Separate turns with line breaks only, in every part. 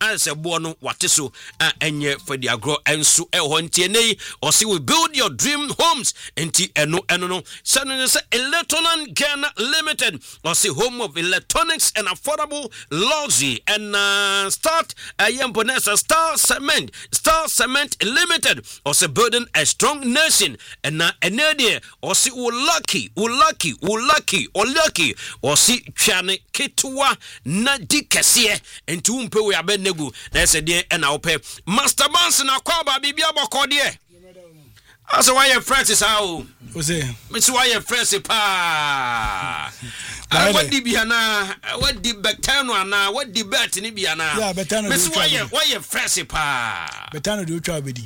as a bono wateso enye fedi agro enso ehon tienei or see we build your dream homes enti eno no sanu say Electronan Ghana Limited or see home of electronics and affordable luxury and start Yambonesa Star Cement Limited or say building a strong nation and enede or see lucky or see chane ketua na dikese enti umpe we abenegu na se de na ope master bands na kwaba bibia bokode asa why Francis how
say
me say why Francis pa what di biana what di betano ana what di bet ni biana
yeah betano
me say why Francis pa
betano de utwa abedi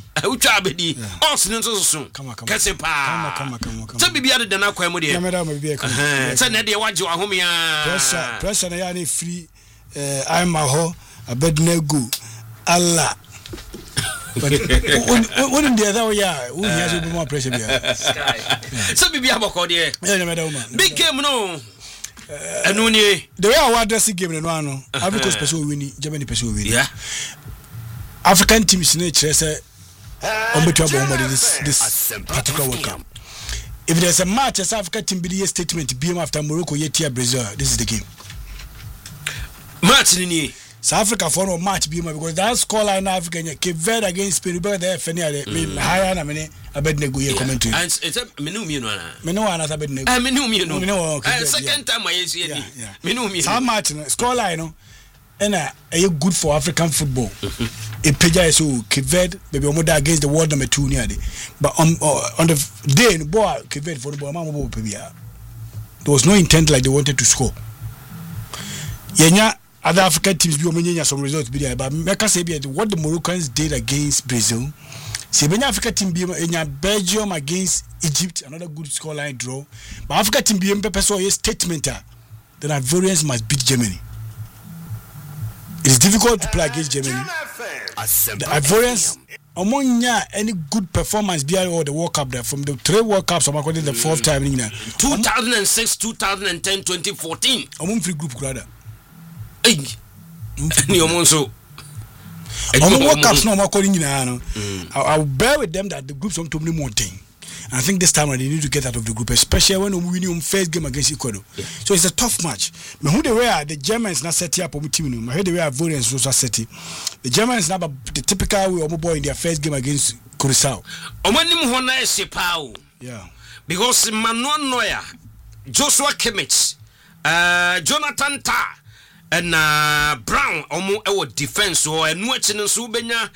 os ni so kase pa
kama
say bibia de na kwa mu de
na meda ma bibia ka
say na de waje ahome ya
pressure na ya na free I'm a ho abednego Allah but wouldn't the other way who has a bit more pressure
so bibia bokode
yeah na meda woman
big game no enuni
the way our address game no ano Africa person win Germany person win
yeah
African teams na chere say on between this particular World Cup. If there's a match as Africa team be the statement BM after Morocco yet Brazil, this is the game.
Match ni
South Africa for no match BM because that scoreline Africa Cape Verde against Peru be there FNL me higher na me Abednego here commentary.
And it's a menu na.
Me no one Abednego.
Menu. Second time I see it. Menu.
Some match scoreline no and a good for African football. A page so Cape Verde maybe omoda against the world number 2 near but on the day in boy Cape Verde for the ball mama there was no intent like they wanted to score. Yenya other African teams be omenya some results be there but make say be what the Moroccans did against Brazil. See Benya Africa team be enya Belgium against Egypt, another good scoreline draw. But Africa team be pepper so a statement then Ivorians must beat Germany. It is difficult to play against Germany. The Ivorians among any good performance behind all the World Cup there from the 3 World Cups I'm according the 4th time in
2006 2010 2014
among free group grada
ni omonso
World Cups no according I'll bear with them that the groups don't too more thing. I think this time they need to get out of the group, especially when we win first game against Ecuador. Yeah. So it's a tough match. But who they were, the Germans not set up on team. I heard they were Ivorians also set it. The Germans now the typical way boy in their first game against Curacao. Yeah.
Because Manuel Neuer, Joshua Kimmich, Jonathan Tah, and Brown omo ewo defense o enu echi nso benya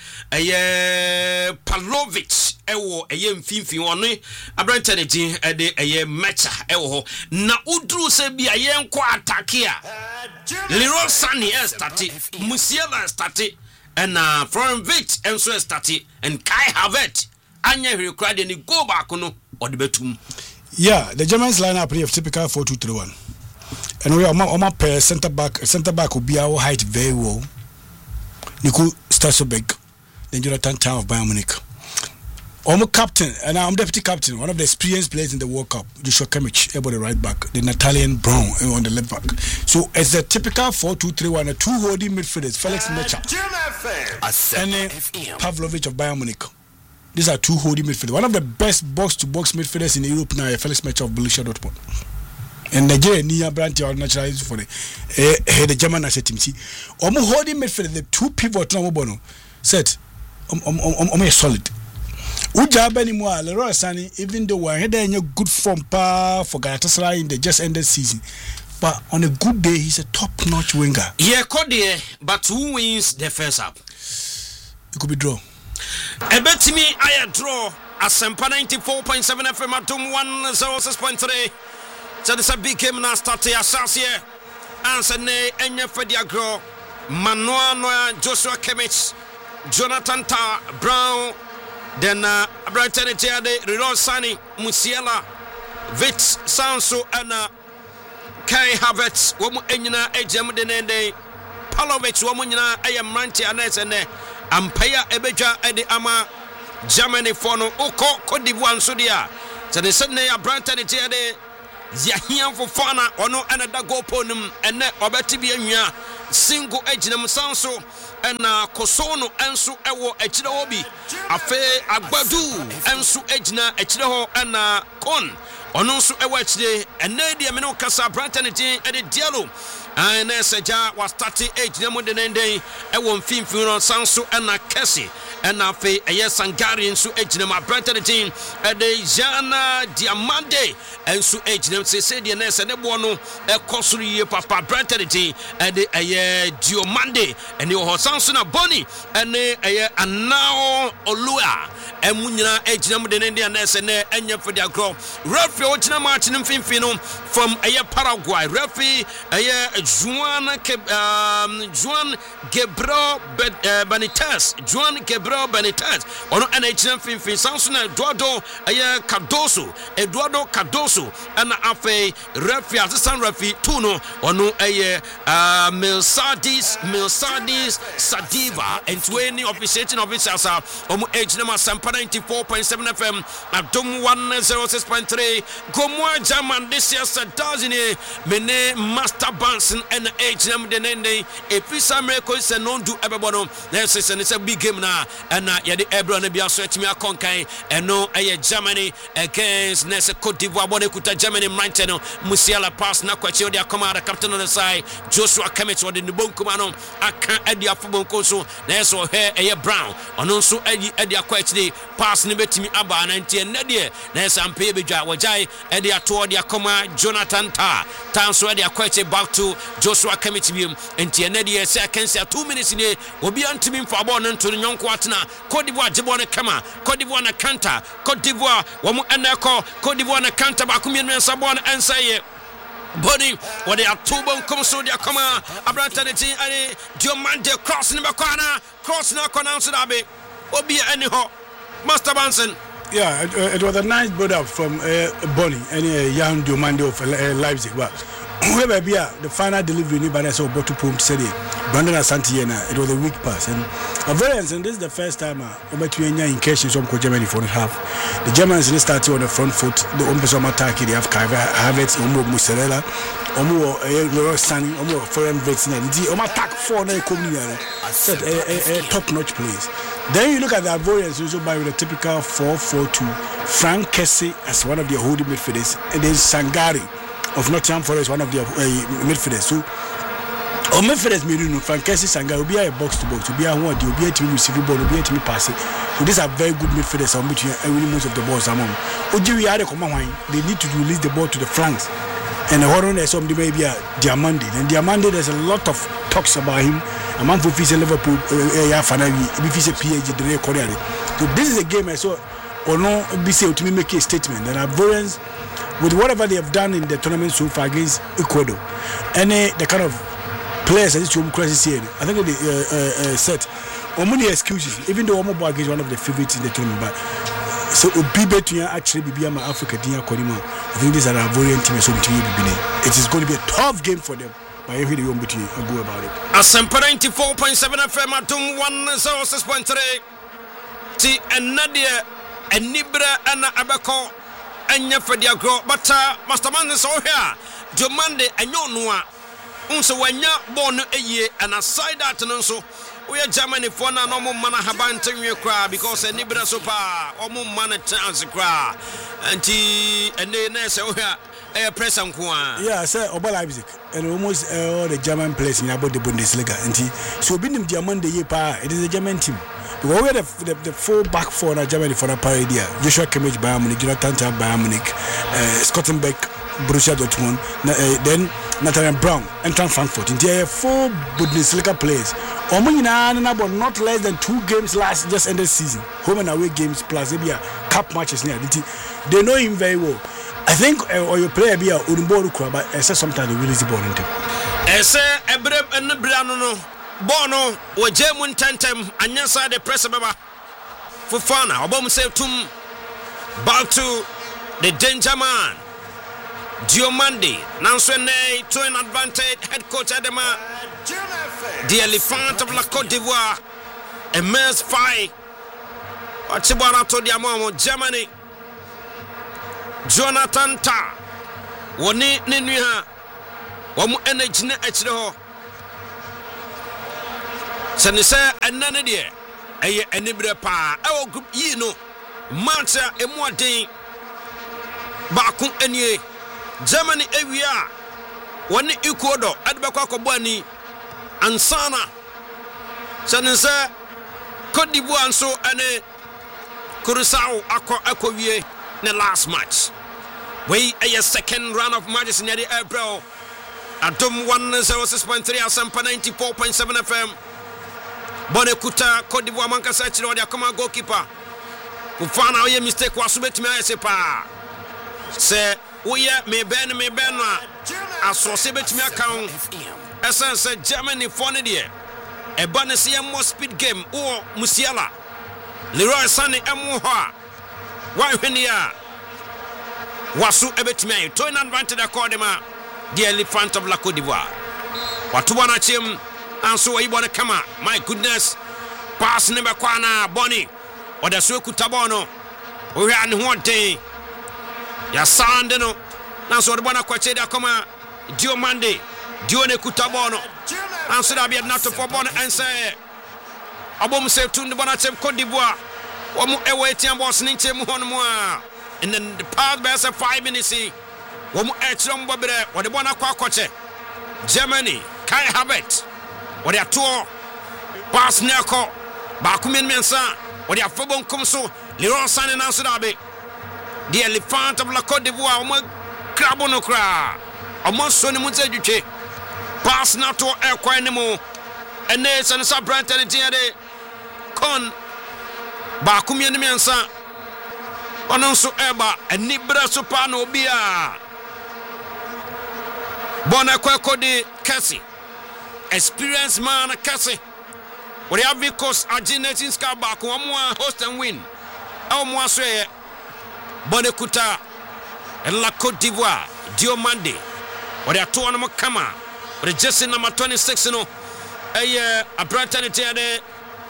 Pavlovic ewo mfimfin one abrante din ede mecha ewo na udru se bia yenko attack a Leroy Sané start Musiala start and Florian enso start and Kai Havertz anya required any go back no or the betum.
Yeah, the Germans line up of typical 4-2-3-1. And we are pair center back will be our height very well. Nico Stasselbeck, then Jonathan Tah of Bayern Munich. Captain, and I'm deputy captain, one of the experienced players in the World Cup, Joshua Kimmich, about the right back, the Italian Brown on the left back. So it's a typical 4-2-3-1, a 2 holding midfielders, Felix Mecha and Pavlovic of Bayern Munich. These are 2 holding midfielders. One of the best box-to-box midfielders in Europe now, Felix Mecha of Borussia Dortmund. And Nigeria near branch or naturalized for the German national team. See, holding midfield the 2 pivot no bono set solid. Uja anymore Leroy Sané, even though we're in a good form for Galatasaray in the just ended season, but on a good day he's a top-notch winger. Yeah,
but who wins the first half?
It could be draw.
I bet me I draw Asempa 94.7 FM at 106.3. So this a big game now start to assess here. Answer ne enye fedia grow. Manuel Neuer, Joshua Kimmich, Jonathan Tah, Brown, then Brighton de Leroy Sané, Musiala, Vitz, Sanso, and Kai Havertz. Womu enyina ejem de Pavlovic womu nyina ayam ranti anes ne Ampaya ebeja edi ama Germany for no Oko Cote d'Ivoire so dia. So they said ne Brighton de Yahia Fofana ono anada goal ponum ene obeti bi anwa single eginam sanso ena Kosono enso ewo ekire ho bi afe Agbadu enso egina ekire ho ena Kon ono nso ewo ekire ene dia me no kasa Brantanity ede dialo and Seja was 38 Nemodenden, a one film funeral Sanso and a Cassie, and a fe a yes Sangarian so Ejnema Brantanity, a de Jana Diamande, and so Ejnem said the Ness and the Bono, a costly Papa Brantanity, and a year Diomande, and your Sansona Bonnie, and a now Olua, and Munya Ejnem the Indian Ness and Enya for their grow. Referee Ojna Martin and Finfino from a Paraguay, referee a year. Juan Gabriel Benitez ono NHN Finfin Samson Eduardo Cardoso and afe referee assistant referee Tuno ono Milsadis Sadiva and 20 officiating officers are HNM Sampa 94.7 FM Adom 106.3 Gomoa German this year Sadazine Mene Master Banson and HM Denende, a piece of miracles and non do everybody. This is a big game now, and Yadi Ebron and Biaso me a conquer, and no a Germany against Nessa Cote d'Ivoire, Bonekuta Germany, Manteno, Musiala pass, Nakwacho, their commander, captain on the side, Joshua Kemich, or the Nubon Kumano, I can't add their football course, there's or hair a brown, and also Eddie Aquati, pass Nibetimi Abba, and Nadia, there's some baby Jawajai, Eddie Ator, their commander, Jonathan Tan, so Eddie Aquati back to Joshua Kemitibium and Tianedia seconds 2 minutes in here will be on to me for born to the young quarter. Cote d'Ivoire, Jabona Kama, Cote d'Ivoire, Kanta, Cote d'Ivoire, Wamu Anako, Cote d'Ivoire, Kanta, Bakumian, Sabon, and say. Body, what they are two bone come so they are come a Brantanity and Diomande crossing the corner, crossing the corner, so that be will be anyhow. Master Banson.
Yeah, it was a nice build up from Bonnie and young Diomande of Leipzig, but whoever be the final delivery, nobody saw Botu Pum said it. Brandon Santiana, it was a weak pass. And a variance, and this is the first time in case some Germany for half. The Germans started on the front foot, the Ombusum attack, they have Havertz, Omo Musarella, Omo Sunny, Omo foreign vaccine, the attack for a top notch place. Then you look at the variance, also by the typical 4-4-2, Frank Kessie as one of the holding midfielders, and then Sangari of Nottingham Forest, one of the midfielders. So, or midfielders, Frank Kessie Sangari will be a box to box, will be a one, will be a team receiving ball, will be a team passing. So, these are very good midfielders on which winning most of the balls among. Oji had a command, they need to release the ball to the flanks. And the horror is somebody maybe a Diamande. And Diamande, there's a lot of talks about him. A man for Fisa Liverpool, if he's a PhD, Korea. So, this is a game I saw. Or no, be say to me make a statement that Ivorians, with whatever they have done in the tournament so far against Ecuador, and the kind of players that you crisis here, I think they said many excuses, even though Omobo is one of the favorites in the tournament. But so Obibe to actually be my Africa Dia Kodima. I think these are Ivorian team so it is going to be a tough game for them. But every day you go about it.
Asempa 94.7 FM Adom 106.3. T and Nadia and Nibra and Abako. Anya for their grow, but Master Man is all here. Diomande and Yonua. Unso when ya born a year and aside that and also we are Germany for no more man haban to you cry because a Nibra sopa or more man at chance cry. And then so here.
Yeah, I said Oba Leipzig and almost all the German players in about the Bundesliga. And so being them Diamond the year, it is a German team. We were the full back four in Germany for a idea. Joshua Kimmich, Bayern Munich, Jonathan Tah, Bayern Munich, Scottenbeck, Borussia Dortmund, then Nathaniel Brown, and Frankfurt. And there are 4 Bundesliga players. About not less than 2 games just ended season. Home and away games plus maybe a cup matches near. They know him very well. I think or your player be a Urumboru Kura, but I said sometimes they release the ball into.
I say Ebreb and Brano Bono or German Tantem and Yasa the press baba Fofana. Obom say Tum back to the danger man. Diomande Nanswene to an advantage head coach Adema. The elephant of La Côte d'Ivoire. A man's fight. Ochibara to the Amamo Germany. Jonathan Tah woni ne nua wɔn energy na akyire hɔ sɛne sɛ ɛnna ne deɛ ɛyɛ anibere paa ɛwɔ group yi no match a emu aden baako anie Germany ewia wɔne Ecuador ɛde bɛkɔ akɔbɔ ani ansana sɛne sɛ Cote d'Ivoire nso ɛne Curaçao akɔwie ne last match wei ɛyɛ second round of matches ne de April Adom 106.3 Asampa 94.7 FM Bone kuta Cote d'Ivoire mankasa akyire ɔde akɔma goalkeeper Fofana oye mistake waso betimi ayese pa se oye meben na asose betimi account essence Germany for ne de e ba ne se mo speed game o Musiala Leroy Sané emu ho a wa hwene ya waso ebetimi ay to in advantage accordema the elephant of la Cote d'Ivoire watu bana chem anso oyi bone kama my goodness pass ne be kwana Bonnie Oda so ekuta no ohwe ane ho den ya sande no na so de bona kwache de akoma dio Monday dio ne ekuta no na so da bia na to for bona ense abom se tu de bona chem Cote d'Ivoire omu ewe etian boss ni chem ho no mo a and then the past by 5 minutes omu echrom bobere ode bona kwa kwache Germany Kai Havertz ode ato pass ne ko ba kumien mensa Odi afobon kumso Leroy Sané na so dabe the elephant of la Cote d'Ivoire omo krabo no kra omo so ne mutse dwetwe pass na to ekwan ne mo ene sene sa brand ne tiade kon ba kumie ne mensa ono so eba eni bra so pa na obia bona kwekodi Kessie experience man Kessie We have because Argentine ska back one more host and win. Our more say Bonekuta and La Cote d'Ivoire, Dio Monday. Or they are two on Kama. But just in number 26, no. A Brighton de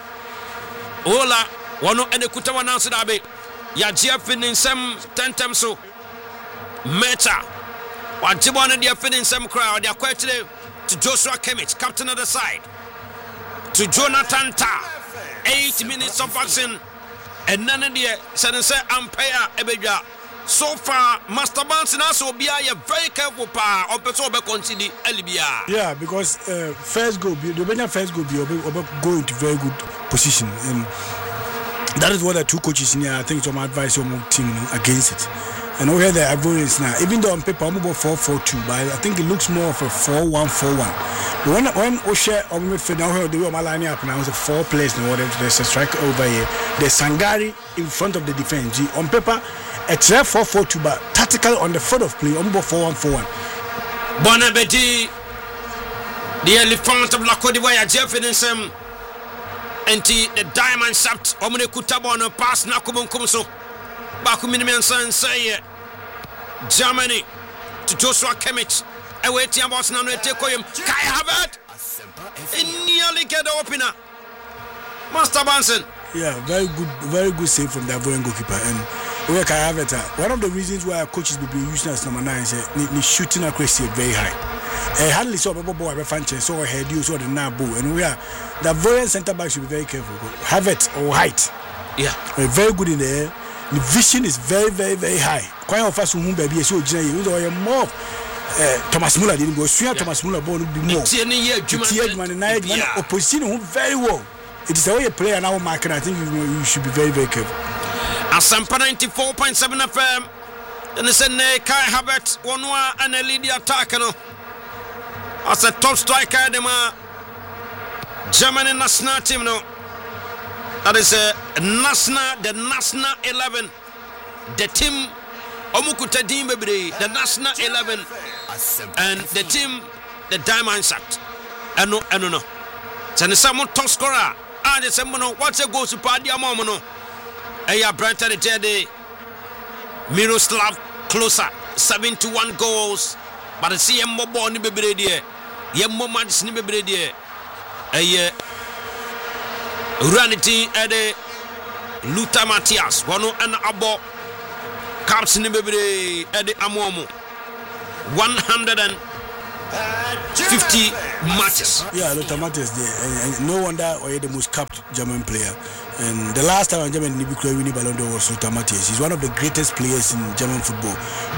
Ola, one and the Kuta one answer abe. Ya Jeff in some 10 times so. Meta. Or Jibon and they are in some crowd. They are quite to Joshua Kimmich, captain of the side. To Jonathan Ta 8 minutes of action and none of the sense umpire ebeja so far Master Banks also be a very careful pa or be consider Elibia.
Yeah, because first goal the first goal be go into very good position and that is what the two coaches in here I think some advice your team against it. And over the avoidance now, even though on paper I'm about 4-4-2, but I think it looks more of a 4-1-4-1. But when Oshe or now the way my line up now is a 4 players and whatever there's a striker over here. There's Sangari in front of the defense. On paper, it's 4-4-2, but tactical on the foot of play, I'm about 4-1-4-1.
Bonabedi, the elephant of La Cote d'Ivoire, Jeff Finnensem, and the diamond shaft, Omne Kutabon, pass Nakubon Kumso. Bakuminian San say Germany to Joshua Kimmich. Awaiting about now take him. Kai Havertz nearly get the opener. Master Banson.
Yeah, very good save from the Ivorian goalkeeper. And where Kai Havertz, one of the reasons why our coaches will be using as number 9 is the shooting accuracy very high. Hardly saw a boy a fan chance, saw a head, you saw the Nabu, and we are the Ivorian centre back should be very careful. Havertz or height.
Yeah,
very good in the air. The vision is very high. Quite of us who baby so generally more Thomas Muller didn't go swear Thomas Muller born be more. Opposition very well. It is a way a player now market. I think you should be very careful.
Asampa 94.7 FM. And they said Kai Havertz one and a lead attack no. As a top striker the Germany national team no. That is the national 11. The team Omukuta Dimbebre, the national 11, and the team the diamond shot. And no. Send someone top scorer. And the same what's a goal to party amono. Aya Brighton the Miroslav Klose 71 goals. But the CM Mobo ni bebre die. Ye moments ni bebre die. Aya Uranity Ede Luther Matthias, one and abo caps in the baby Ede Amomo 150 matches.
Yeah, Lothar Matthäus there, and no wonder why the most capped German player. And the last time Germany winning Ballon d'Or was Lothar Matthäus. He's one of the greatest players in German football.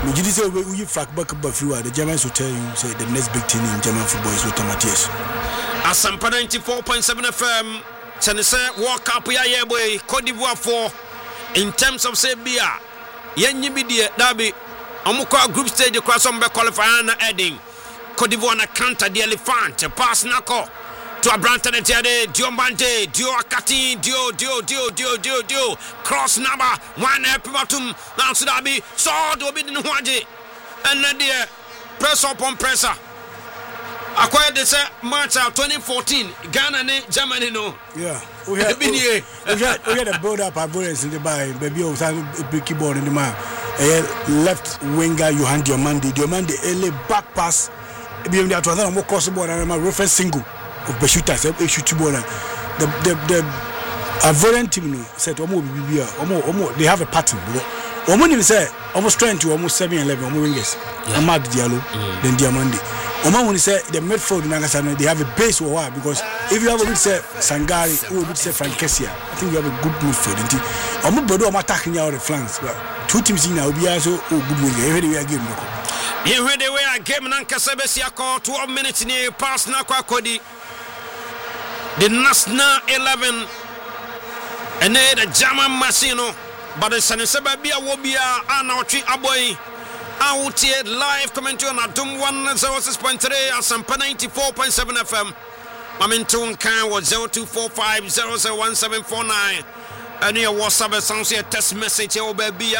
The Germans will tell you say the next big thing in German football is Lothar Matthäus.
Asampa 94.7 FM. Senese World Cup ya boy Cote d'Ivoire for in terms of say bia yenyi bi de dabi amukwa group stage across on be qualify na heading Cote d'Ivoire na counter the elephant pass nako to Abranta de Tiade Diombante Dio Akati Dio cross number 1 Pimatum now so dabi so do be no waje and there press upon presser acquired this match 2014 Ghana and Germany no.
Yeah. We had a build up avoidance in the by baby of big keyboard in the man. Left winger Johan Diomande early back pass. Be that was more possible than my reference single of Beshutas shoot ball. The avoidant team said almost they have a pattern. Almost say almost trying to almost 7-11 wingers. Amad Diallo then Diamande. Oman when he said the midfield in Nagasana, they have a base or why? Because if you have a bit say Sangari, who would say Frankesia, I think you have a good midfield. I'm attacking out the flanks. But two teams in now will be also good wing. Every day we are game.
Every day we are game. Nankasabesia call 12 minutes in the pass. Nakwa Kodi. The national 11 and then the German Massino. But the Sanisaba Bia Wobia Anauchi Aboy. Out here live commentary on Adum 106.3 Asampa 94.7 FM. Mamintun Kan was 0245001749. And your WhatsApp sounds here text message oh baby.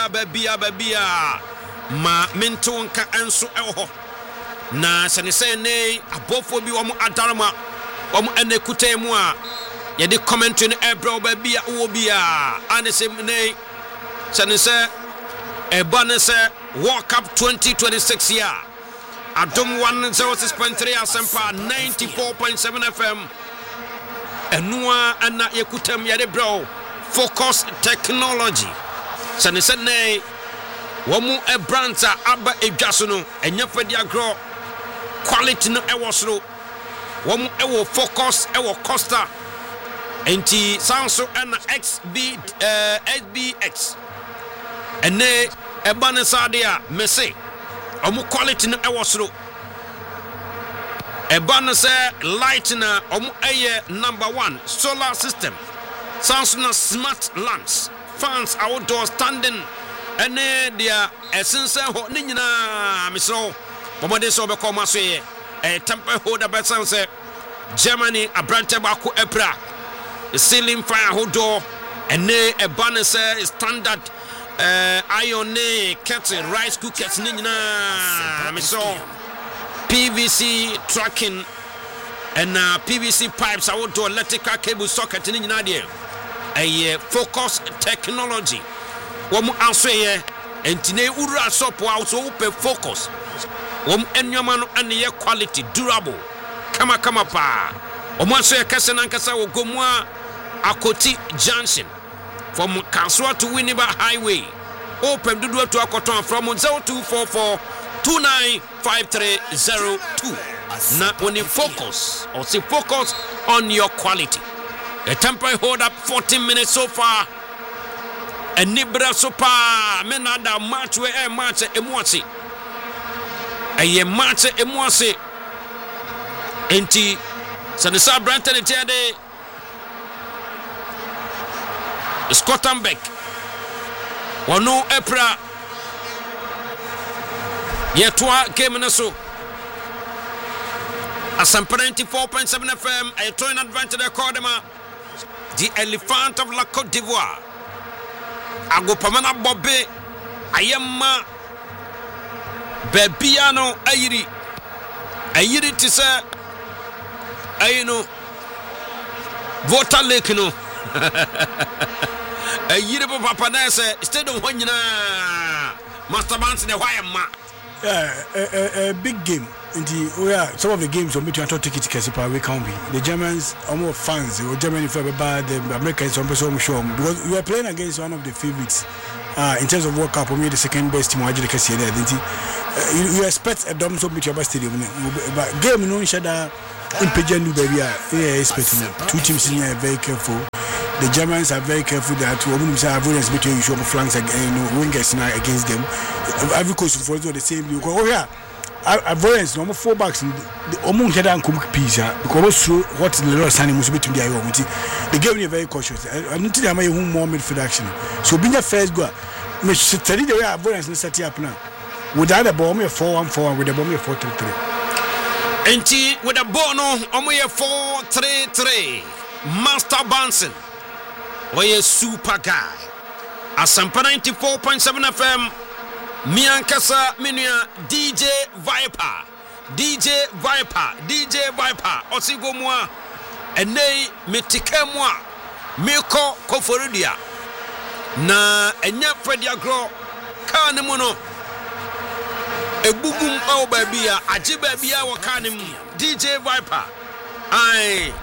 Ma Mintun Kan enso eho. Na sanise ne abofo bi omo adarma omo ene kutemu a ye de commentary no ebra baby wo bia anese ne sanise ebanese World Cup 2026 year. Adum 106.3 Asampa 94.7 FM. Enua ana yekutem yade bro. Focus technology. Sanisene wamu ebranta aba edwaso no enya fadi agro quality no ewosro. Wamu ewo focus ewo Costa. Enti sanso ana SBX. Ene Ebane Sadia Messi Omu quality no ewosro Ebane se light na omu eye number 1 solar system Samsung smart lamps fans outdoor standing ene dia essence ho ni nyina misro bomode so be koma so ye temper holder besan se Germany abrante bako epra ceiling fan outdoor ene ebane se standard iron kettle rice cookers nina me so PVC tracking and PVC pipes outdoor electrical cable socket nina there a focus technology wom answer entine ura sopo out open focus wom enwama no ane quality durable kama pa omo answer kase nankasa wo gomwa Akoti Junction from Kanswa to Winneba Highway. Open the door to Akoton from 0244295302. Now only focus or say focus on your quality. A temporary hold up 14 minutes so far. A Nibra Sopa Menada match where a match emwasi. A match emwasi. Enti Sanisa Branton Tiade Scottenbeck Wano Epra Yetwa game na so Asampa 94.7 FM a turn advantage Kodema the elephant of La Côte d'Ivoire Agopamana Bobbe Ayema Bebiano Ayiri tisa Ayino Vota Lake no a year of Papa Nessa, instead of when you Master Manson, a wire
a big game. Some of the games on between ticket Kasipa, we can't be. The Germans are more fans, or Germany for bad, the Americans on the show because we are playing against one of the favorites in terms of World Cup, we made the second best team. Actually, can there, didn't you expect a dom so much about stadium, but game no shada in Pejanu baby. Yeah, expecting two teams in here very careful. The Germans are very careful that women say avoidance between you show flanks again, wingers now against them. Every coach follows the same. You go, oh yeah, avoidance normal 4 backs. The Omung Head and Kumuk piece because what the Lord Sunny must be to the Iomiti. The game is very cautious. I'm not telling you more midfield action. So being a first goal, me study the way avoidance is set up now. Without a bomb, 4-1-4, with a bomb, 4-3-3.
Enti with a bono, omoye 4-3-3. Master Banson. Oye super guy. Asampa 94.7 FM. Miankasa Minia DJ Viper. Osigo moi. Enei metike moi. Miko Koforidia. Na enya Freddy Agro. Kane mono. Ebugum au babia, aji babia wakanim DJ Viper. Ai.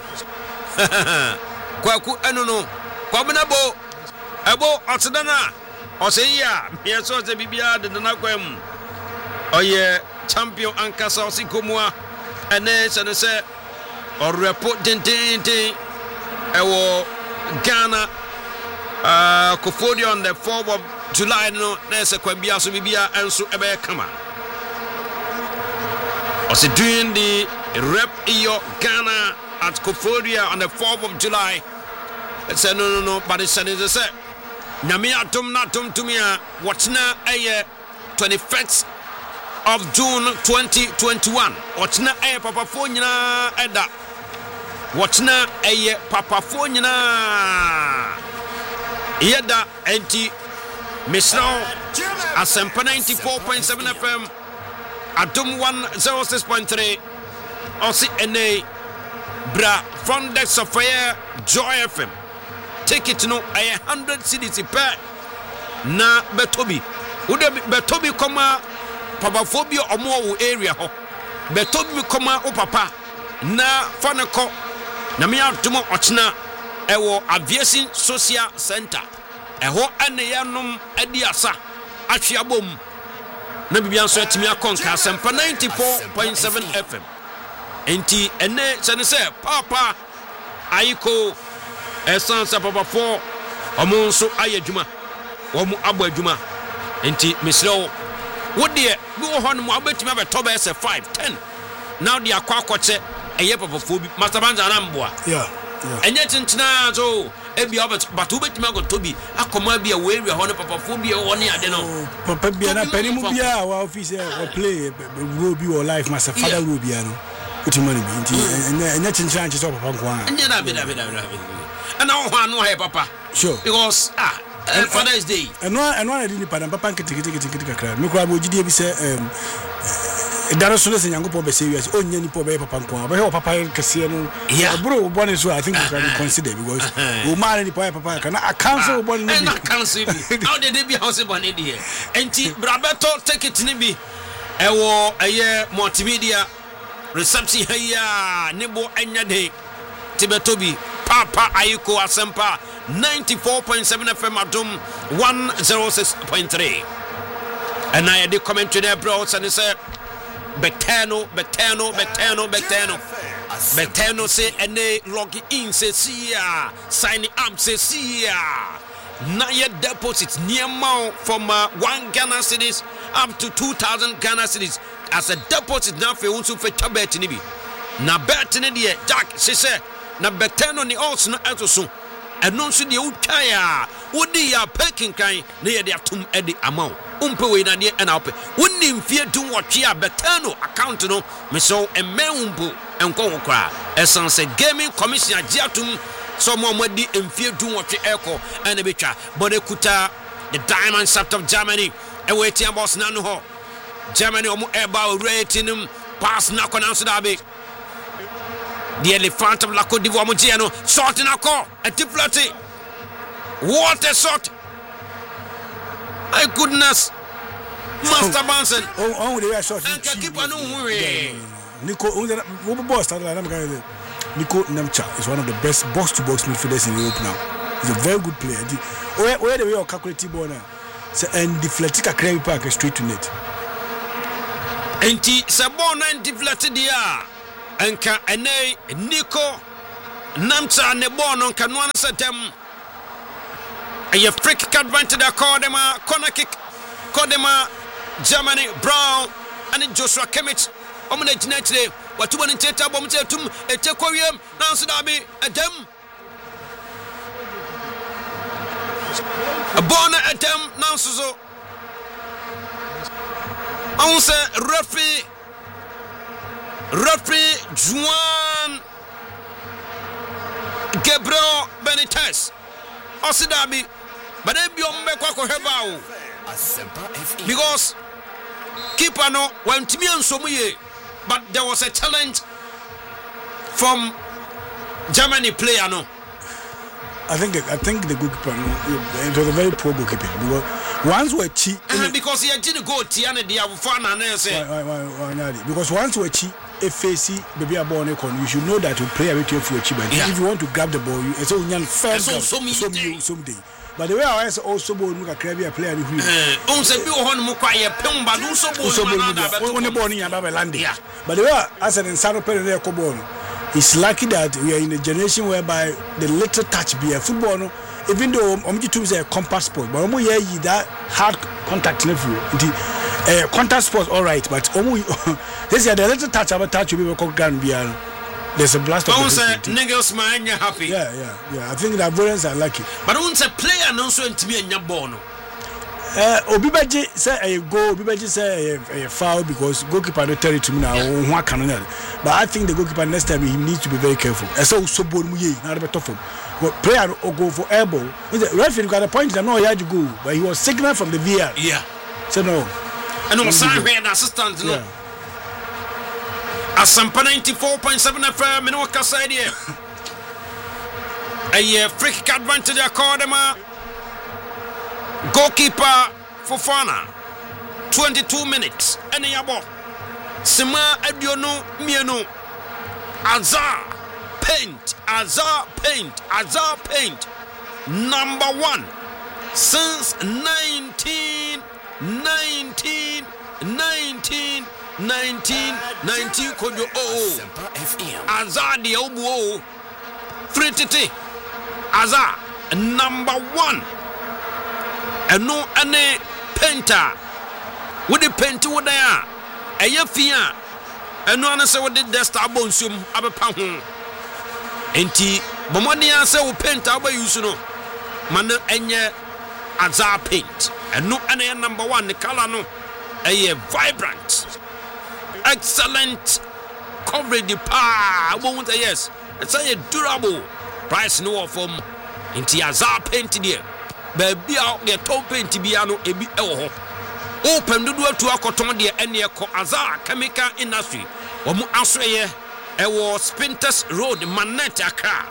Kwaku enono. Kwabnabo. Ebo otdana. Oseya, yeso ze bibia de na kwam. Oye champion ankasa osikomua. Ene se orepo tintin. Ewo Ghana Kofodio on the 4th of July no nese kwambia so bibia enso ebe kama. Also doing the rep iyo Ghana at Kofodia on the 4th of July. Let's say no, but it's say Nyame atom na tom tumia watchna aye 21st of June 2021. Watchna aye papa fo nyina eda. Watchna aye papa fo nyina yeda enti Misno Asempa 94.7 FM Atom 106.3 Osi NA Bra from the Sophia Joy FM. Take it no 100 CDs per na Betobi. Ude Betobi koma papaphobia omo area ho. Betobi koma o papa na fanako na me atomo ochna ewo aviation social center. Eho ane yanom adiasa atweabom na bibia nso atimi akonka Asempa 94.7 FM. Enti ene se papa ayiko esansa papa 4 omo nso ayadwuma omo abo adwuma. Enti mesrewo wodie bi wo hono mo abetimi abeto be se 5-10 now dia kwakoche eye papa 4 bi master banza na mboa enye tintina so ebi but ubetimi agotobi akoma bia we area hono papa 4 bi woni ade no
papa bia na panimu bia wa office or play will be or life master father will be no utimani bi nti enye tintina nche so papa kwa
enye na be and now ho he papa
sure
because and Father's Day
and one didn't pardon papa nkiti kakra me kwa bojidi bi se daro so se nyangopo be say yes onye ni po be papa nko ba he papa kase no bro born so I think you can consider because we man ni papa can I cancel born ni
na cancel bi how did they be house born here enti brabeto take it ni bi ewo eye multimedia reception here nebo anya de tibetobi papa ayiko Asempa 94.7 FM Adom 106.3 and I did commentary there bro and they say Betano say and they log in say see sign up say see na your deposits near mount from 1 Ghana cedis up to 2,000 Ghana cedis as a deposit now for unsu for tabet ni bi na bet ni de Jack she say na Betano ni also no etoso eno nso de utwa wodi ya parking kan na ye de atom edi amount umpe we na de na ope wonni mfie dun wotwe a Betano account no me so emehumpo enko wokra essence gaming commission agiatum so mo amadi mfie dun wotwe eko ene betwa but ekuta the Diamond Shaft of Germany e waiting about na no ho Germany omo eba rating pass na kona so da be the Elephant of La Côte d'Ivoire Moutiano shot in a call a tiflati. What a shot! My goodness, Master Banson.
Oh, they are shot.
And keep on moving.
Nico, Nico Nemcha is one of the best box-to-box midfielders in Europe now. He's a very good player. where the way you calculate ball now. So and deflect a crane pack straight to net.
Enti se ball na deflect dia enka ene Nico Namsa ne ball no nka no an se dem a free kick advantage da Kodema corner kick Kodema Germany Brown and Joshua Kimmich omna ginetire watu woni teta bom tetum etekowiem nanso da bi edem a bona edem nanso so on se referee Juan Gabriel Benitez osidabi but e bi ombe kwako heba o because keeper no went me and somuye but there was a challenge from Germany player no.
I think the goalkeeper it was a very poor goalkeeping because once we cheat
because he didn't go Tiana dia fana na say
because once we cheat FAC baby a ball you should know that to play a bit for achievement if you want to grab the ball you so you first someday. But the way I was also born look at Krabby a player who
on se bi ho no kwaye pem ba do so born
on the ball in landing. But the way as an insano player there ko it's lucky that we are in a generation whereby the little touch be a football no even though omji say a compact sport but omo here that hard contact level contact sport all right but omo this is the little touch about touch we go ground bia. There's a blast of
niggas man happy.
Yeah. I think the Ivorians are lucky.
But once a player no so ntimi anya ball no.
Obibaji say a goal, Obibaji say a foul because goalkeeper no tell it to me now who can. But I think the goalkeeper next time he needs to be very careful. So ball muye na be tough. But player go for elbow. The referee got a point that no he had to go, but he was signaled from the VAR.
Yeah.
So no.
And no sign here assistant no. Asampa 94.7 FM in Okasa idea. A free kick advantage Kodema. Goalkeeper Fofana. 22 minutes. Any yabo. Sima Ediono Mieno. Azar Paint. Number 1 since 19 kojo Azadi obu free titi Azar number 1 eno ane painter with the paint with there eye fia eno ane se with the dust abonsum abepa ho enti bomodia se wo painter aba use no man enye Azar paint eno ane number 1 the color no eye vibrant excellent coverage won't yes it's a durable price no from into Azar paint there baby out get top paint bia no ebi ewo open do to akoton there ene ko Azar chemical industry omu asoye ewo Spintex Road Manet Accra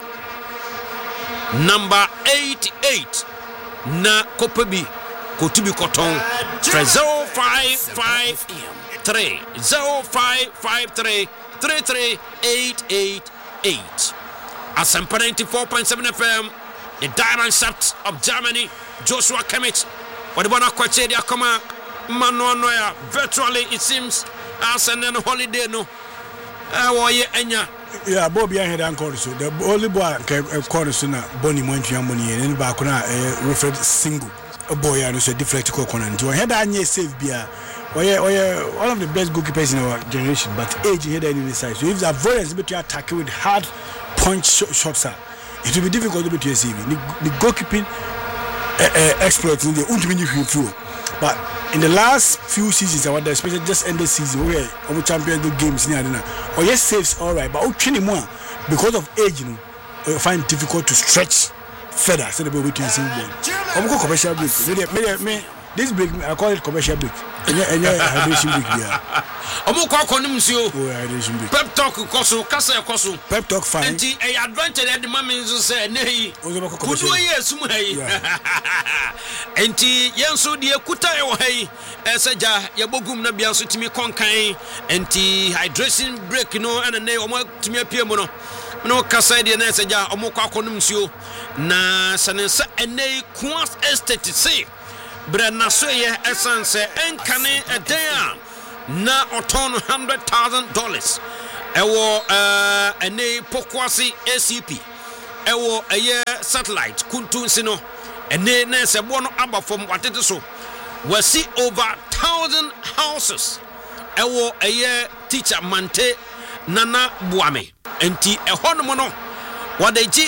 number 88 na kopebi kotubi koton 0553 33888 Asampa 94.7 FM the diamond shaft of Germany Joshua Kimmich wadibona kwache dia kama mano ya virtually it seems as an holiday no woye enya
yeah Bobby I had anchor so the only boy call so na Bonnie Montreal money and ba kuna referred single a boy and so deflect corner and had anya save bia one of the best goalkeepers in our generation but age here in the side so if the avoidance between attack with hard punch shots it will be difficult to receive the goalkeeping exploits in the ultimate through but in the last few seasons especially just end the season where we champion the games near or yes saves all right but more because of age you find it difficult to stretch further so the ball between single commercial break this break I call it commercial break hydration break there
omo kwa konim nsuo
hydration break
pep talk koso kasa koso
pep talk fine
enti a advantage at the moment so say nehi kudu yesum hayi enti yenso de kuta e wo hayi esaja yebogum na bia so timi konkan enti hydration break no ene omo timi apia mu no no kasa de na seja omukwa akonum nsuo na sanensa enei Quas Estate say brana so ye essence enkane eden a na oton $100,000 ewo enei Pokwasi ACP ewo eye satellite kuntunsi no ene na sebo no abafom watete so wasi over 1,000 houses ewo eye teacher Mante Nana Buame enti ehono no wadeji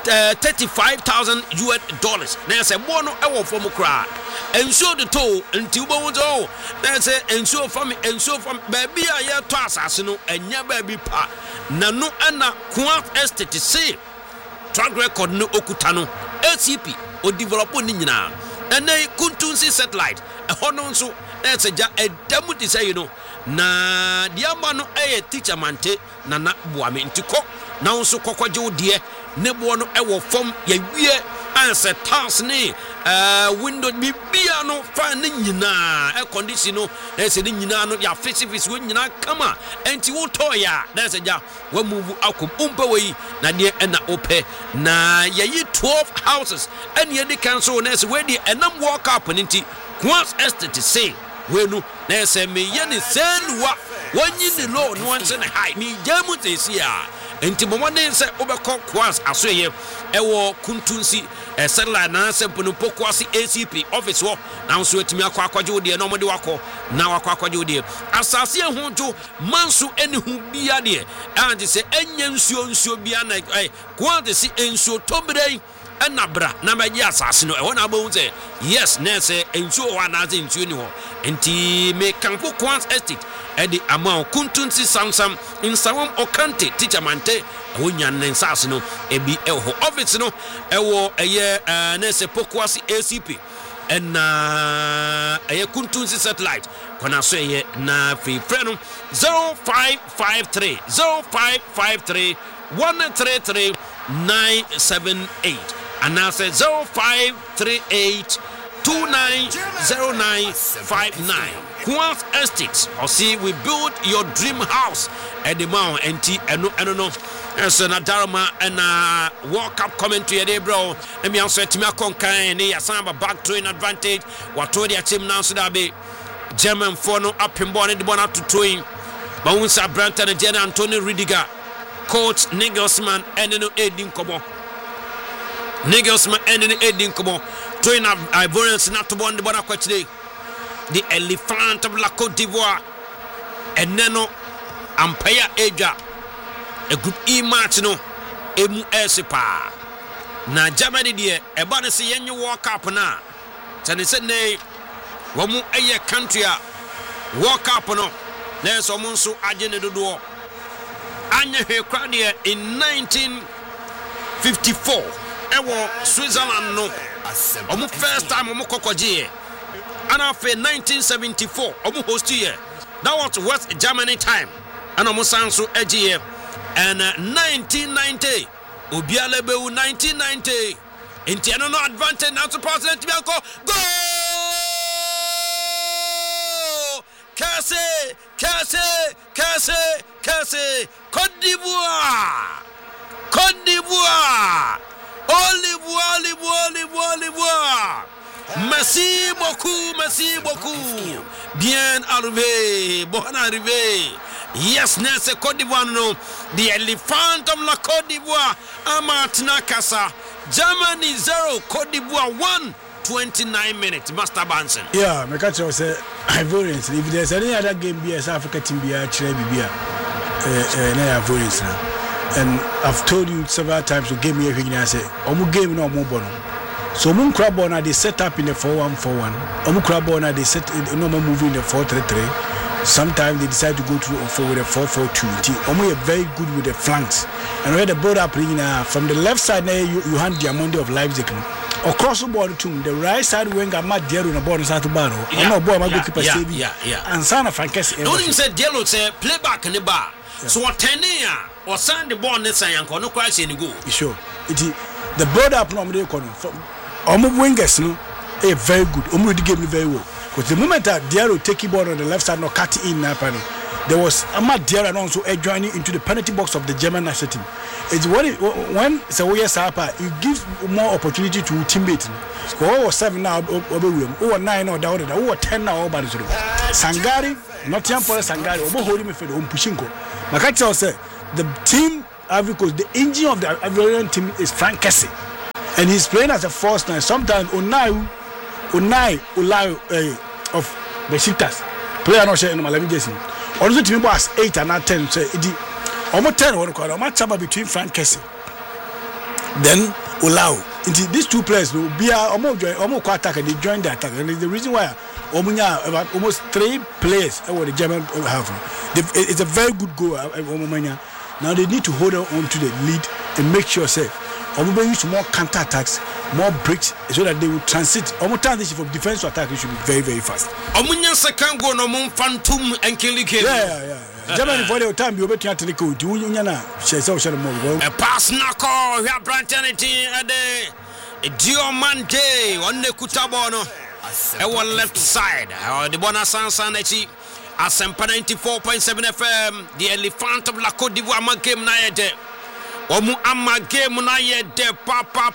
$35,000 na sebo no ewo fom kra ensuo de to enti ubonzo na se ensuo fam baby a ye to asase no enya baby pa na no ana Quas Estate say track record no okuta no ACP o develop ni nyina ene kuntunsi satellite ehono nso na seja edamu ti say no na diama no teacher Mante Nana Buame ntiko na nso kokwaje odie ne bo no ewo fom ya wie anse task ni window bibia no fa ne nyina condition no na se ne nyina no ya face wo nyina kama enti wo to ya na se ja wa move akom umpa we na de na ope na yayi 12 houses and ye de cancel na se we de enam walk up nti Quas Estate say we no na se me ye ne selwa wanyi ne low no anse ne high me jamu te sia enti bomone se obekọ Quas asoye ewo kuntunsi satellite na sempo no Pokwasi ACP office wo na nso etimi akwaje odie na omode wako na wakwaje odie asase ehunjo manso enihu bia de anje se enya nsuo bia na Quas si ensuo tobrei enabra na maji asase no ehona abon se yes na se ensuo wa na ze ensuo ni ho enti me kampo Quas Estate edi amount kuntunsi samsam insawam okante teacher Mante wonya nensase no ebi eho office no ewo eye na se Pokwasi ACP na eye kuntunsi satellite kona so eye na free friend 0553 133 978 and now say 0538 290959 Quas Estate or see we build your dream house at the mount and no so na Darama and World Cup commentary there bro let me answer to me konkan ni asamba back to an advantage what to their team now so that be German for no up in born the bona to towing Bounsa Branton and Jenna Antonio Ridiger coach Nigelsmann and no Edin Kobo Nigelsmann and no Edin Kobo towing Ivorians not to born the bona today the elephant of La Côte d'Ivoire and Neno Ampaya Eja a group E match no emu esipa na Germany de e ba ne se yenye World Cup na tane se ne wo mu eye country a World Cup no na so mu nso agene dodo anya hwe kwa de in 1954 ewo Switzerland no omu first time omu kokoje and after 1974 omu host here that was West Germany time and omu sanso eje and 1990 obiale bewu 1990 intiano no advantage now to president bianco go Casse Côte d'Ivoire Olivoire merci beaucoup bien arrivé bon arrivé. Yes, Nese Côte d'Ivoire no the elephant of La Côte d'Ivoire Amatina Kasa Germany 0 Côte d'Ivoire 1 29 minutes Master Banson.
Yeah, my catch was Ivorians. If there's any other game be as Africa team be actually be Ivorians now. And I've told you several times to give me a thing I say omu game no omu bono. So omu crab bona they set up in the 4-1-4-1. Omu crab bona they set no more moving in the 4-3-3. Sometimes they decide to go through with a 4-4-2. Omo are very good with the flanks. And when they brought up from the left side there, you hand Diamondi of Leipzig. Across the board too, the right side winger Matt Diallo on the board side to Barrow. No boy, my goalkeeper save. And Sana Frankes.
No one said Diallo say play back in the bar. So what 10 or send the ball next time no crash any go.
Sure. It the board up normally from Omo wingers no very good. Omo did give me very well. Because the moment that Diallo take the ball on the left side, no cut in now, there was Ahmad Diarra also joining into the penalty box of the German national team. It's when Sawoya Sapa, it gives more opportunity to teammates. Who was 7 now, who were 9 or down, who were 10 now, over Sangari, Nottingham Forest Sangari, over holding me for the Pushinko. Makacha said the team, because the engine of the Ivorian team is Frank Kessie, and he's playing as a false nine. Sometimes Unai of Besiktas, player not sharing Malawi Jason. Also, team was 8 and not 10. So it almost 10 or almost between Frank Kessie. Then Olau. These two players will be almost attack and they join the attack. And the reason why almost 3 players the German have. It's a very good goal. Now they need to hold on to the lead and make sure say Omumenya use more counter attacks, more breaks, so that they will transit. Transition from defense to attack, it should be very, very fast.
Omumenya second goal no more phantom and killing.
Yeah. Germany for the time you better to go to Unyana.
A pass knuckle, we have Brantanity at the Diomante on the Kutabono. Our left side, the Bonasansaneti. Asempa 94.7 FM, the elephant of La Côte d'Ivoire game na yede. Omu ama game na yede pa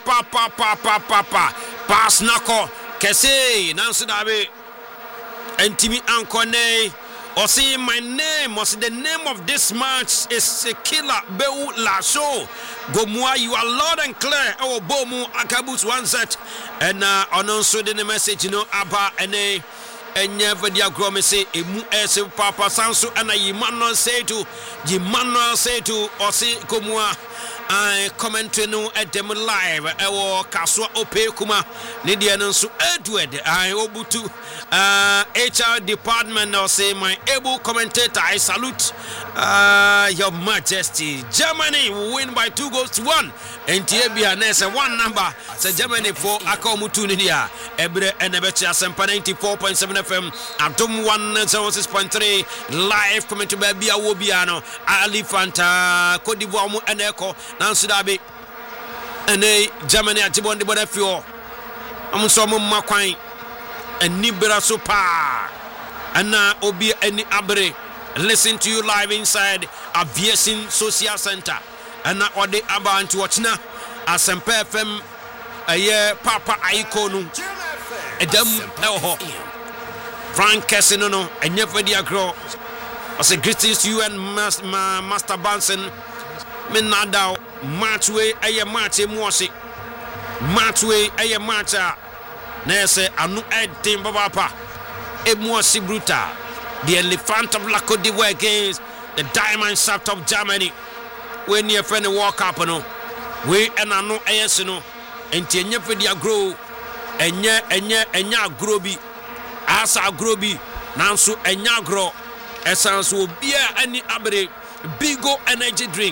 pass nako kese nanso dabe entimi ankone or see my name or see the name of this match is Sekila Beu Lasso Gomua. You are loud and clear. Our Bomu Akabus 1 and also the message Abba and never the agrome say emu ese papa sanso ana yimano say to or say komua I comment no at them live ewo kaswa ope kuma ne de no so Edward I obutu HR department or say my able commentator I salute your majesty. Germany will win by 2-1 and Tibia Nessa 1 number so Germany for Akomutu Nidia Ebre and Ebecha Sempa 94.7 FM Atom 106.3 live comment to Babia Wobiano Ali Fanta Cote d'Ivoire and Echo Nansudabi and Germany at Tibon de Bonafio Amusomo Makwain and Nibera Sopa and now Obi any Abre. Listen to you live inside Aviation Social Center and now what they about to watch now Asempa FM a year Papa Aikonu Edam Elho Frank Cassino and never the agro. I say greetings to you and Master Banson Menadao Matchway a match Mosi Matchway a matcha Nese anu Edim Babapa Emosi Bruta. The elephant of La Côte d'Ivoire against the diamond shaft of Germany. When your friend walk up, no, we and I know ASNO, and Tenya Fedia grow, and ya groby, Asa groby, Nansu and ya grow, essence will be any abre, bigo energy drink,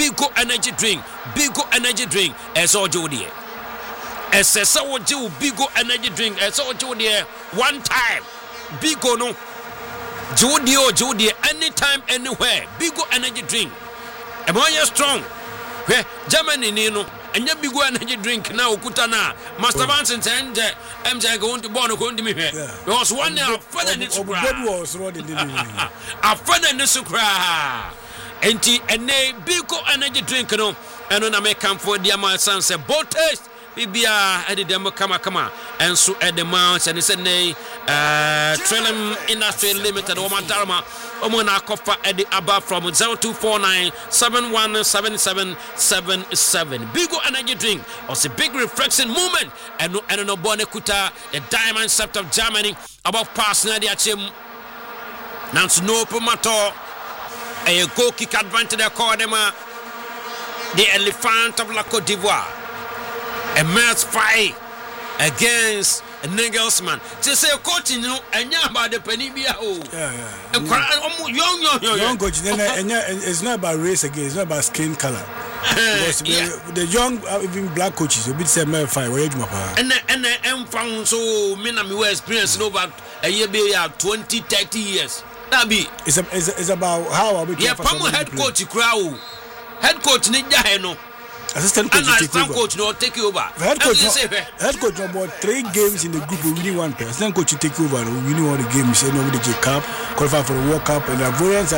as all Jody. As a so do bigo energy drink, as all Jody, one time, bigo no. Jody, anytime, anywhere. Bigo energy drink. Am I strong? Germany, Nino, and you bigo energy drink now, Kutana. Master Vanson and MJ going to Bono going to me here. There was one day a friend and it's a friend and it's a cry. And bigo energy drink, no, and when I make come for the amount sunset, both taste. Bibia at the demo kama and so at the mounts and he said nay Trillium Industry Limited Omantarma Omona Kofa at the above from 0249 717777 Bigo energy drink was a big reflection moment and no Bonekuta the diamond shaft of Germany about passing the Achim Nance no Pumato a goal kick advantage Kodema the elephant of La Côte d'Ivoire. A match fight against Nagelsmann. To say coach, you know, and yeah, about the Penibia.
Young coach, it's not about race again, it's not about skin color. The young, even black coaches, a bit say male fight, where you and
found so many experience over a year, 20-30 years. That be
it's about how
we head coach crowd. Head coach Nijano.
assistant coach
and assistant coach no take you over.
Head coach about 3 games in the group we winning one person. Assistant coach take over winning all the games. You know with the J Cup, qualify for the World Cup, and the Ivorians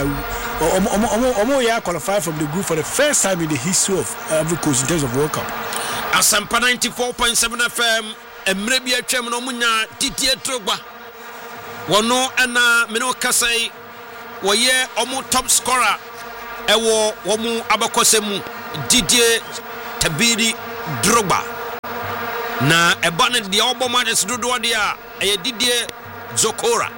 are qualified from the group for the first time in the history of every coach in terms of World Cup.
Asampa 94.7 FM. Emrebi atwam no munya Didier Drogba. Wono ana meno kasai woye omo top scorer ewo womu abakosemu Didier Tabiri Drogba. Na ebane dia oboma de dodo dia eye Didier Zokora.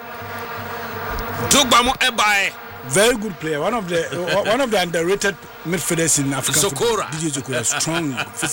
Drogba mo ebae
very good player, one of the underrated midfielders in Africa.
Zokora.
Didier Zokora, strong.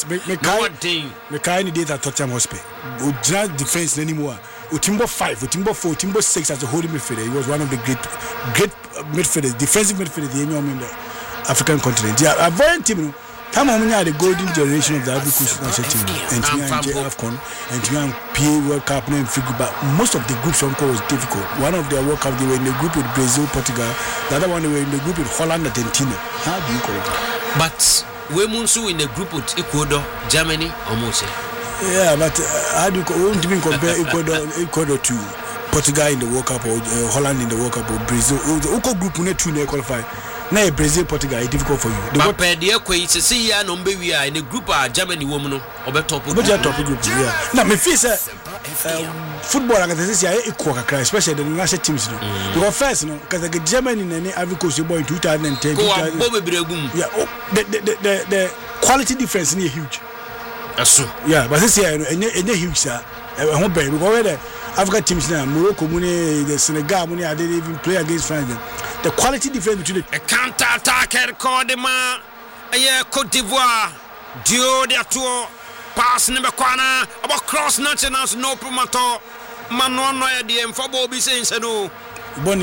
Me kind data Tottenham Hotspur. Ujina defense anymore. Utimbo 5, Utimbo 4, Utimbo 6 as a holding midfielder. He was one of the great midfielders, defensive midfielders in the African continent. Yeah, a very team. Time on the golden generation of the Ivory Coast national team, and AFCON, and PA World Cup, and figure. But most of the groups from was difficult. One of their World Cup, they were in the group with Brazil, Portugal. The other one, they were in the group with Holland, Argentina. How do you call it?
But we Munsu in the group with Ecuador, Germany, almost.
Yeah, but how do you compare Ecuador to Portugal in the World Cup or Holland in the World Cup or Brazil? The Oko group will not qualify. Now Brazil, Portugal is difficult for you.
But the equate to see ya no we are in the group of Germany woman or top group.
Yeah. Now me feel football and this year equal especially the national teams. Because first, because the Germany in any Ivory Coast boy in 2010. Yeah, the quality difference is huge.
That's true.
Yeah, but this year any huge sir. I hope because African teams now, Morocco, the Senegal, they didn't even play against France. The quality difference between
a counter attack Cordema, Cote d'Ivoire, Dio de Atour, pass number corner, about cross nationals, no promoter, Manon DM for Bobby saying no.
Bonnie,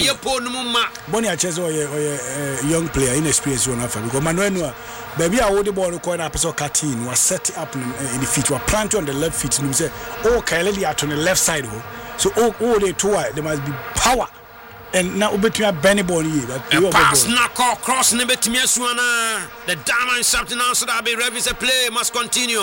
I chose a young player, inexperienced one Africa because Manuel, baby, I would ball record episode 13 was set up in the feet, were planted on the left feet, and we say, oh, Kylie out on the left side. So, they two, there must be power. And now between Benny Bonnie,
pass knuckle cross between the diamond something else that be revis a play must continue.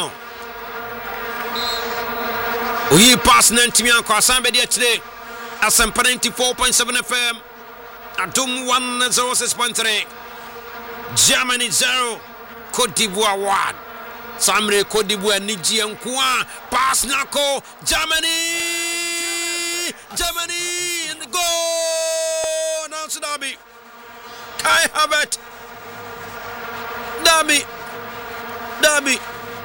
We pass Nantimia somebody today. Asampa 94.7 FM. Atum 106.3. Germany 0. Cote d'Ivoire 1. Samre Cote d'Ivoire Nigeria Nkwa. Pass knuckle. Germany in the goal. Now it's Derby. Kai Havertz. Derby.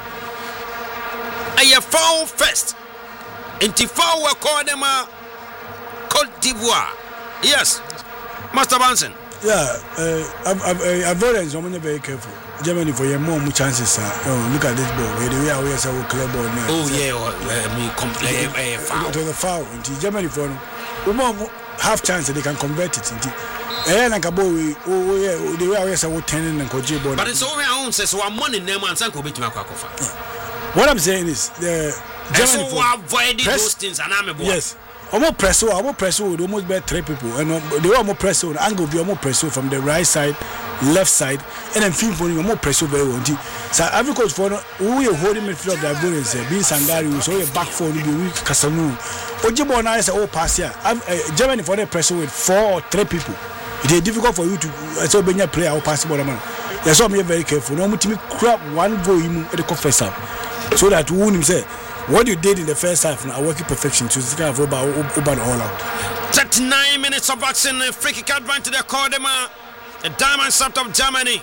A foul first. Inti foul we call them Cote d'Ivoire. Yes. Master Banson.
Yeah, I've always been very careful. Germany for your more chances. Look at this ball. The way I always have a club ball now.
Oh yeah, me complain foul.
To the foul. Germany for half chance they can convert it. Like a boy, the way I always have 10 and coach ball.
But it's all my own says one money name and Sanko bit my quack.
What I'm saying is the Germany
for avoiding those things and I'm a boy.
Yes. Almost press with almost be 3 people, and they were more press on angle be more press from the right side, left side, and then film for more press very well. So every coach for we are holding midfield of the Ivorians, being Sangari, so a back four will be weak Casanu. Ojibo now is pass here. Germany for the press with 4 or 3 people. It is difficult for you to so be a player or pass ball man. That's why I'm very careful. No to crap one goal at the confess up. So that we won't say what you did in the first half now working perfection to kind of over all out.
39 minutes of action, free kick advantage to the Cordema, the diamond sort of Germany.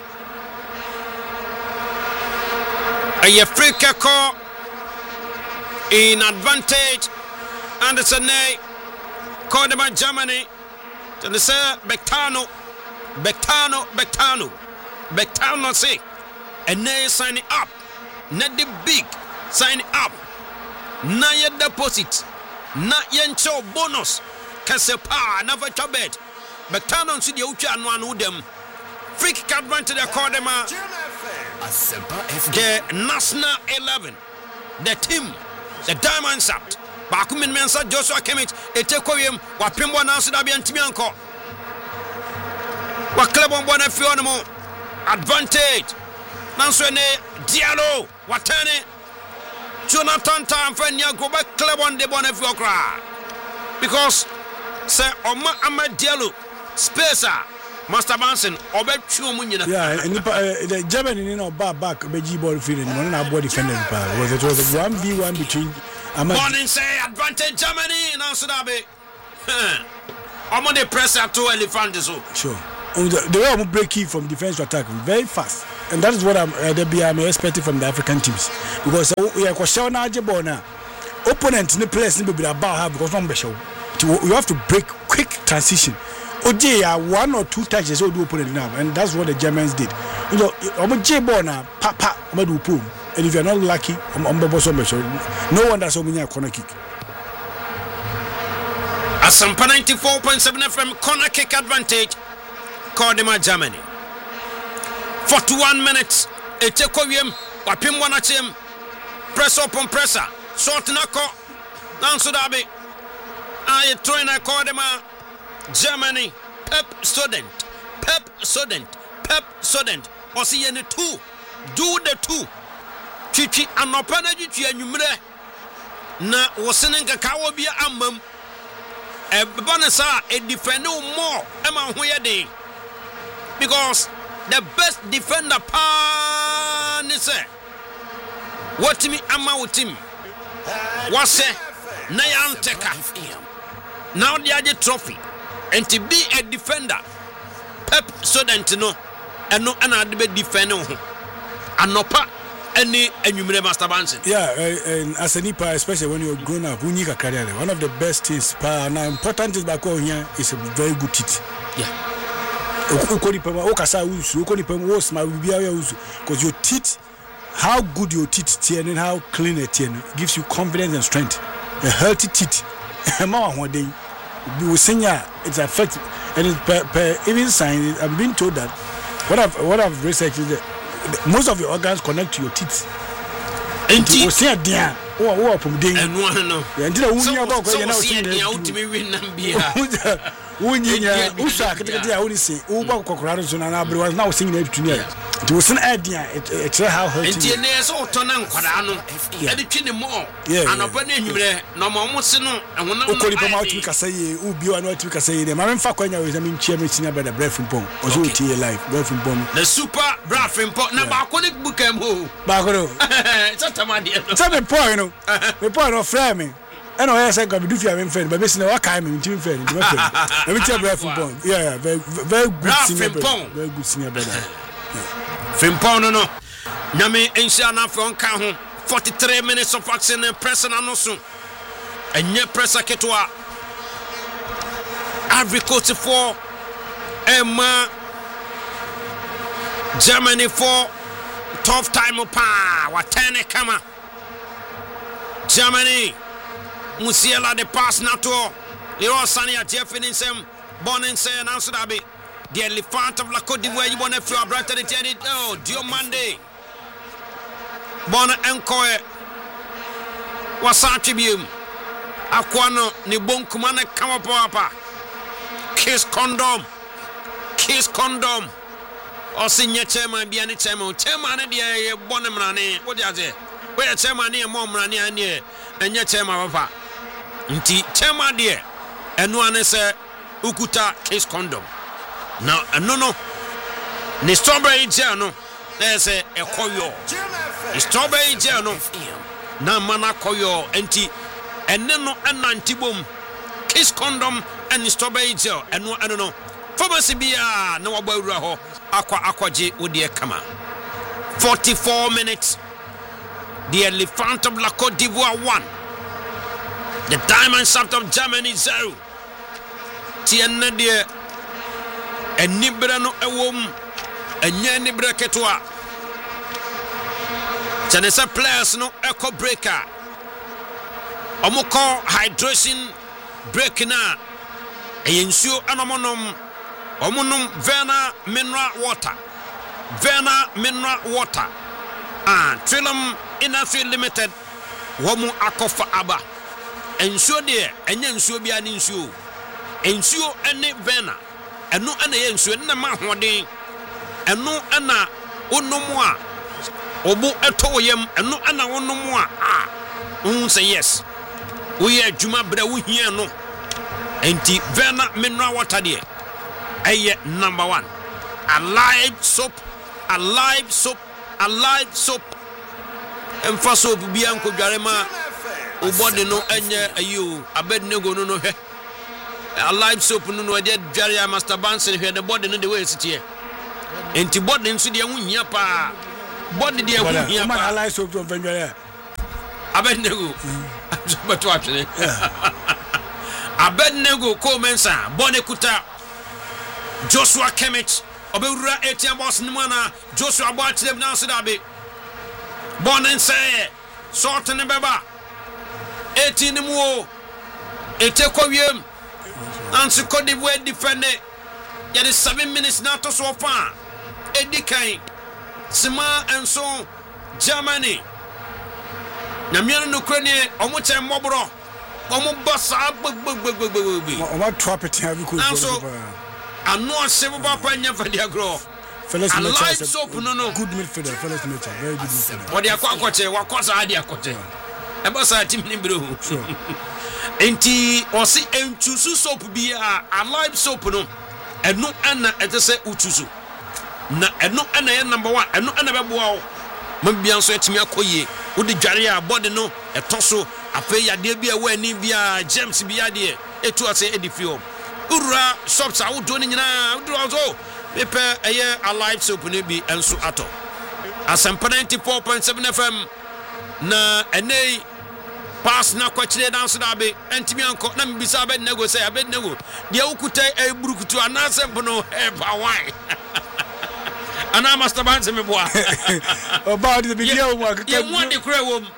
A free kick call in advantage, and it's a nay. Cordema Germany. To the sir Bectano say, and nay signing up, not the big. Sign up. Na ye deposit. Na yencho bonus. Kasepa never chabet. Bectano si the ucha anu them. Free kick advantage they call them the National 11. The team. The Diamond Sapt. Bakumin Mensa Joshua Kimmich. Etekoyem. Wapimbo Nansu Dabi and Timianko. Waklebon Bonafionamo. Advantage. nanso ne Diallo watane Jonathan Tamfania go back club on the bonefokra because say Oma Ahmed Diallo spacer Master Banson obetchu munyina.
Yeah, and the Germany you know back beji ball feeling one na body defender it was a 1v1 between
Morning say advantage Germany now so that be I'm on the press at 2 elephants so. Sure.
The way I'm breaking from defense to attack very fast. And that is what I'm expecting from the African teams. Because we are question now opponent in the place be about her because one special. You have to break quick transition. OJ 1 or 2 touches all the opponent now, and that's what the Germans did. You know, I'm J ball now, papa, and if you're not lucky, no one does a corner kick.
Asampa 94.7 FM corner kick advantage. Cordema Germany. 41 minutes. Echekowiem wapim wanachem. Press up on presser. Short nako. Nanso dabe. Aye trainer Cordema Germany. Pep student. Osi yene 2. Do the 2. Chichi anopana jichi enyumre. Na wosenenga kawo bia amam. Bonasa a defend no more. Emma Huyade. Because the best defender is what me ama team was Nayan Teka. Now the other trophy and to be a defender Pep Sodentino and no another defender and no pa any enumerate Master Banson.
Yeah, and as a Nipa, especially when you're grown up, one of the best things and important things back here is a very good teeth.
Yeah.
Because your teeth, how good your teeth are and how clean it gives you confidence and strength. A healthy teeth, one day, it's affected, and it's even signs. I'm being told that what I've researched is that most of your organs connect to your teeth.
And you
see a dear, from day
and one no.
Until only say, was now singing it to me. It was an idea, it's how hurt it is.
All Tonan Quadano, editing more. Yeah, and opening no more Musino, and one of
the say, who be one what you can say. The Marin Faquena is a mean chairman by the breath from Pong, or so tea life, breath from Pong. The
super breath from Pong, now couldn't book him who.
Bagoro,
it's a tamadi.
Some point, the point of framing. I know I said, "Go do you have a friend?" But basically, what kind of team friend? Let me tell you, Frimpong. Yeah, very good senior brother. Very good senior brother.
Frimpong, no. Nami Inshana from Kahun. 43 minutes of action and pressing anosu. And yet press a ketwa. Every coach for Emma Germany for tough time pa. What 10 kama Germany. Musiala the pass nato. Leroy Sané at Jefferson Bonin say and answer Dabi. The elephant of La Côte d'Ivoire you want to feel brighter than it. Oh, Diomande. Bona Enkoe. Wasachibium. Aquano ni bon kumane kama papa. Kiss condom. Or senior chairman be any chairman. Chairman de Bonamrani. What is it? Where chairman near Mom Rani and ye and your chairman papa. Nti tema de eno ane se ukuta case condom now no ni strawberry gel no na se ekoyo strawberry gel no na mana koyo nti ene no anantibom case condom and strawberry gel eno no pharmacy bia na wabawura ho akwaje wode kama 44 minutes the elephant of La Côte d'Ivoire 1 the diamond shaft of Germany 0. Tienne de enibra no ewom enye enibra ketwa. Chanesa players no echo breaker. Omoko hydration break na. Eyensuo anomonom omonum Verna mineral water. Trilum Inafi Limited. Womu akofa aba. Ensuo de enye nsuo bia ne nsuo ene Verna eno ene ye nsuo na ma hoden eno ana onomu a obo eto yem eno ana wonom a say yes we adwuma bra wo hia no enti Vena mineral water de eye number 1 alive soap emfa soap bia nkodware ma o body no enye ayo Abednego no hwe alive soap no de dware Master Bansen hwe the body no the way sit here enti body nso de ho hia pa body de ho hia pa
alive soap from Vendware
Abednego beto atwene Abednego komensa body kuta Joshua Kemich obewura ATM boss ni mana Joshua bo akyerem na so da be bonen say sort ne beba 18 ni mu etekwa wiem ansi Cote d'Ivoire defend ya de 7 minutes na to so fa edikan sima enso Germany na miano no krane omo che mbobro omo basa gbegbegbegbegbe
omo trap it have you
ano asem papa nya fadi agro
Fellas
Nature soap no
good midfielder Fellas Nature very good midfielder
what they akwakoche wakosa ade akoche e bossa team ni bro enti osi enchusu soap bi a live soap no eno ana etese uchusu na eno ana ye number 1 eno ana beboa wo mabia nso etimi akoye wo de dware a body no etoso afa ya de bia wa ani bia James bia de etu ase edifio ura shops a wo do ni nyina wo do pepe eye alive soap ne bi enso ato Asempa 94.7 FM na enei pass na kwachire dance da be entimi anko na mbisa Abednego say Abednego de ukuta eburukutu anase mpono eba wine ana Master Banse me boa
about the video work
ye won the kra wom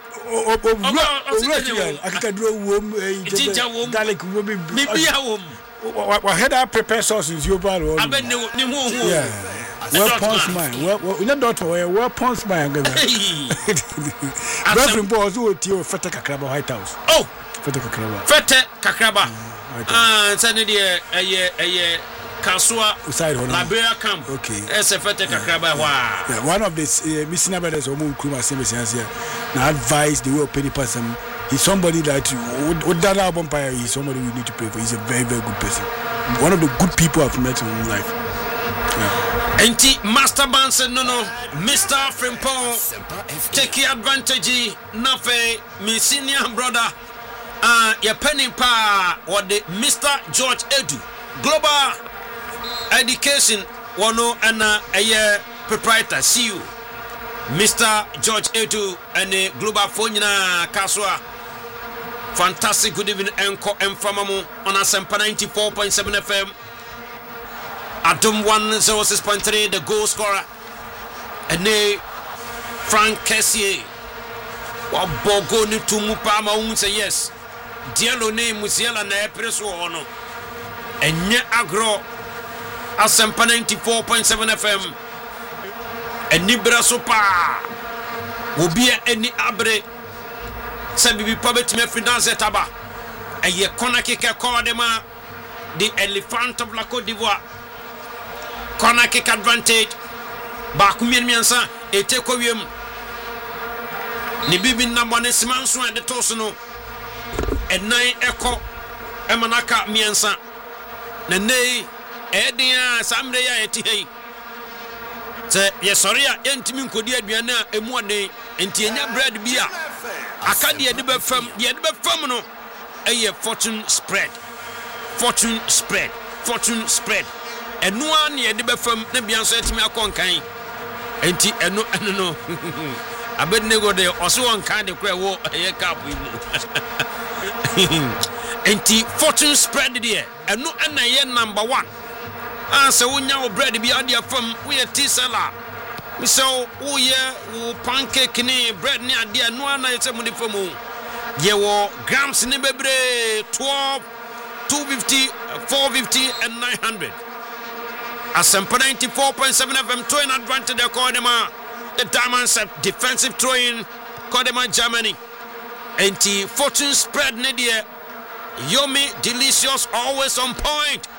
akakadro wom garlic wom
bibia wom
wa head up prepare sauces you bad
Abednego ni hu
well punch mine well not dot well punch mine referee boss who tio fete kakraba White House fete kakraba sane de eye Kasua Liberia camp okay
fete kakraba
one of this Missina brothers omo Nkrumah here na advice the way penny person he's somebody that would that album empire he's somebody we need to pray for. He's a very very good person, one of the good people I've met in life.
Enti Master Bansen no Mr. Frimpong take advantage nafe me senior brother your penny pa or the Mr. George Edu Global Education wano ana a proprietor CEO Mr. George Edu and the Global Phone Kaswa. Fantastic good evening Enko Mfamamu on Asempa 94.7 FM. Adum 106.3 the goal scorer. And Frank Kessier. Wa bogo ni tumupa ma say yes. Dialo ne musiela na epreso ono. Enye agro Asempa 94.7 FM. Eni braso pa obia eni abre sabibi pabet me finance taba eye kona kike kodema the elephant of la Côte d'Ivoire kona kick advantage ba kumien miensa ete ko wiem ni bibi namba ne simanso e de toso no enan eko emanaka miensa na nei edia samre ya eti hei se yesori a entimi nkodi aduane a emu ade enti enya bread bia akade ye de be fam no eye fortune spread enu an ye de be fam na bia so etimi akonkan enti enu no Abednego de oso wonkan de kra wo eye cap mu enti fortune spread de enu ana ye number 1 se wonya wo bread bi ade afam wo ye tea seller we so wo ye wo pancake ni bread ni ade no ana ye se mu de famu ye wo grams ni bebre 12 250 450 and 900 Asempa 94.7 FM throwing advantage the Kodema the Diamond set defensive throwing Kodema Germany enti fortune spread ni de yummy delicious always on point.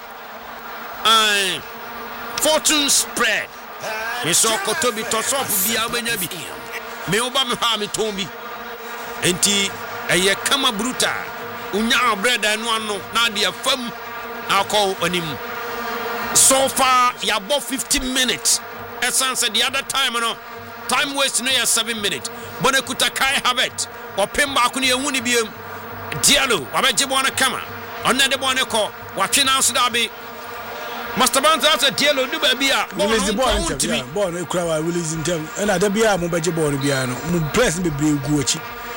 Fortune spread. Me so kotobi to so bia benya bi. me oba me ha me tombi enti eye kama bruta unya bread anu anu na de afam akọ anim so far ya about 50 minutes essence the other time no time waste no ya 7 minutes Bonekuta Kai Havertz or Pemba Kuni Wuni Bium Diallo Wabajibona Kama on the Boneko Wakina Sudabi Master Banza Diallo Dubabia
release the ball born crowd releasing them and other Bia Mobajibon Biano press be Gucci